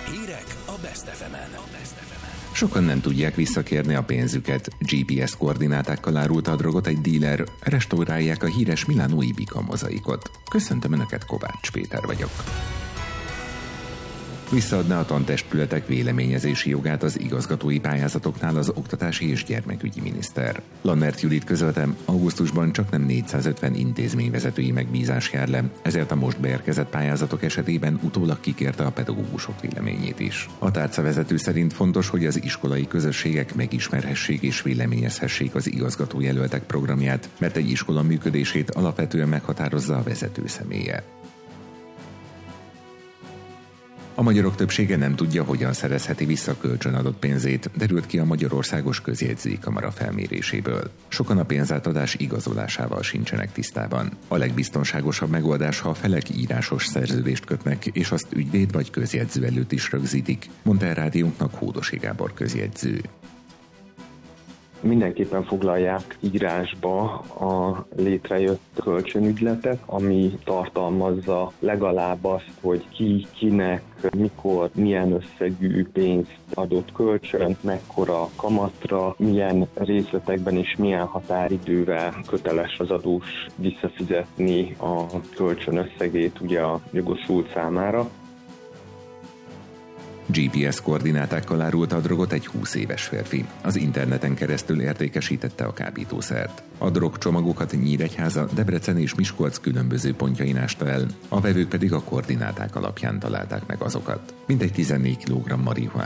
Hírek a Best FM-en. Sokan nem tudják visszakérni a pénzüket. GPS koordinátákkal árulta a drogot egy díler, restaurálják a híres milánói Bika mozaikot. Köszöntöm Önöket, Kovács Péter vagyok. Visszaadná a tantestületek véleményezési jogát az igazgatói pályázatoknál az oktatási és gyermekügyi miniszter. Lannert Judit közölte, augusztusban csaknem 450 intézményvezetői megbízás jár le, ezért a most beérkezett pályázatok esetében utólag kikérte a pedagógusok véleményét is. A tárcavezető szerint fontos, hogy az iskolai közösségek megismerhessék és véleményezhessék az igazgatójelöltek programját, mert egy iskola működését alapvetően meghatározza a vezető személye. A magyarok többsége nem tudja, hogyan szerezheti vissza kölcsönadott pénzét, derült ki a Magyarországos Közjegyzői Kamara felméréséből. Sokan a pénzátadás igazolásával sincsenek tisztában. A legbiztonságosabb megoldás, ha a felek írásos szerződést kötnek, és azt ügyvéd vagy közjegyző előtt is rögzítik, mondta el rádiónknak Hódosi Gábor közjegyző. Mindenképpen foglalják írásba a létrejött kölcsönügyletet, ami tartalmazza legalább azt, hogy ki, kinek, mikor, milyen összegű pénzt adott kölcsön, mekkora kamatra, milyen részletekben és milyen határidővel köteles az adós visszafizetni a kölcsön összegét ugye a jogosult számára. GPS koordinátákkal árulta a drogot egy 20 éves férfi. Az interneten keresztül értékesítette a kábítószert. A drogcsomagokat Nyíregyháza, Debrecen és Miskolc különböző pontjain ásta el, a vevők pedig a koordináták alapján találták meg azokat. Mintegy 14 kg marihuánát